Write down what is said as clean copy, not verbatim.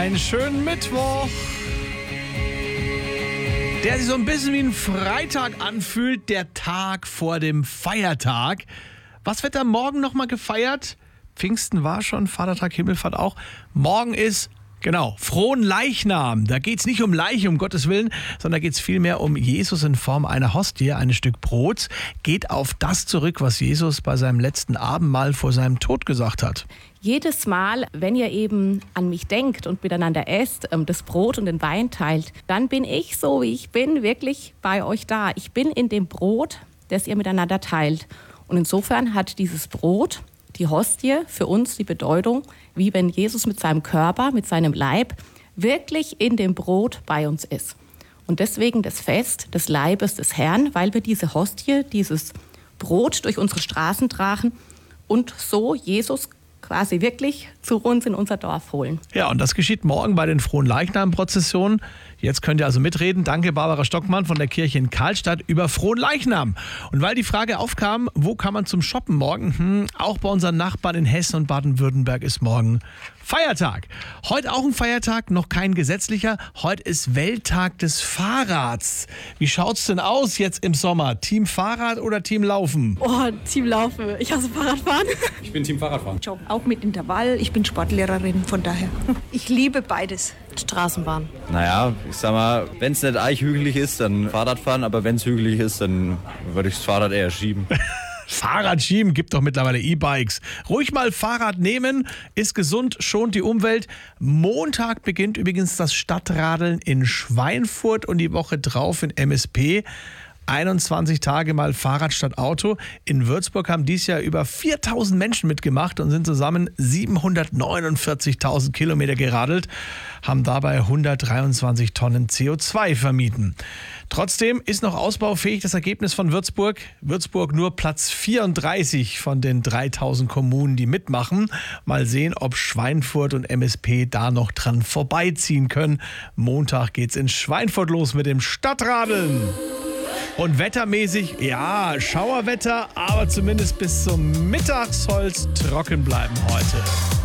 einen schönen Mittwoch. Der sich so ein bisschen wie ein Freitag anfühlt, der Tag vor dem Feiertag. Was wird da morgen nochmal gefeiert? Pfingsten war schon, Vatertag, Himmelfahrt auch. Morgen ist, genau, Fronleichnam. Da geht es nicht um Leiche, um Gottes Willen, sondern da geht es vielmehr um Jesus in Form einer Hostie, ein Stück Brots. Geht auf das zurück, was Jesus bei seinem letzten Abendmahl vor seinem Tod gesagt hat. Jedes Mal, wenn ihr eben an mich denkt und miteinander esst, das Brot und den Wein teilt, dann bin ich so, wie ich bin, wirklich bei euch da. Ich bin in dem Brot, das ihr miteinander teilt. Und insofern hat dieses Brot, die Hostie, für uns die Bedeutung, wie wenn Jesus mit seinem Körper, mit seinem Leib wirklich in dem Brot bei uns ist. Und deswegen das Fest des Leibes des Herrn, weil wir diese Hostie, dieses Brot durch unsere Straßen tragen und so Jesus quasi wirklich zu uns in unser Dorf holen. Ja, und das geschieht morgen bei den Fronleichnam-Prozessionen. Jetzt könnt ihr also mitreden. Danke, Barbara Stockmann von der Kirche in Karlstadt über Fronleichnam. Und weil die Frage aufkam, wo kann man zum Shoppen morgen? Auch bei unseren Nachbarn in Hessen und Baden-Württemberg ist morgen Feiertag. Heute auch ein Feiertag, noch kein gesetzlicher. Heute ist Welttag des Fahrrads. Wie schaut's denn aus jetzt im Sommer? Team Fahrrad oder Team Laufen? Oh, Team Laufen. Ich hasse Fahrradfahren. Ich bin Team Fahrradfahren. Auch mit Intervall. Ich bin Sportlehrerin, von daher. Ich liebe beides. Straßenbahn. Naja, ich sag mal, wenn es nicht hügelig ist, dann Fahrradfahren. Aber wenn es hügelig ist, dann würde ich das Fahrrad eher schieben. Fahrradschieben, gibt doch mittlerweile E-Bikes. Ruhig mal Fahrrad nehmen, ist gesund, schont die Umwelt. Montag beginnt übrigens das Stadtradeln in Schweinfurt und die Woche drauf in MSP. 21 Tage mal Fahrrad statt Auto. In Würzburg haben dies Jahr über 4.000 Menschen mitgemacht und sind zusammen 749.000 Kilometer geradelt, haben dabei 123 Tonnen CO2 vermieden. Trotzdem ist noch ausbaufähig das Ergebnis von Würzburg. Würzburg nur Platz 34 von den 3.000 Kommunen, die mitmachen. Mal sehen, ob Schweinfurt und MSP da noch dran vorbeiziehen können. Montag geht's in Schweinfurt los mit dem Stadtradeln. Und wettermäßig, ja, Schauerwetter, aber zumindest bis zum Mittag soll es trocken bleiben heute.